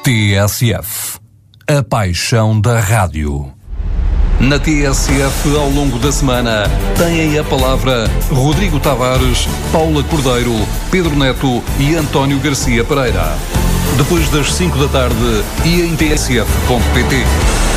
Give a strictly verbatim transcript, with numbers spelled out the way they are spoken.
T S F, a paixão da rádio. Na T S F, ao longo da semana, têm a palavra Rodrigo Tavares, Paula Cordeiro, Pedro Neto e António Garcia Pereira. Depois das cinco da tarde e em T S F ponto pt.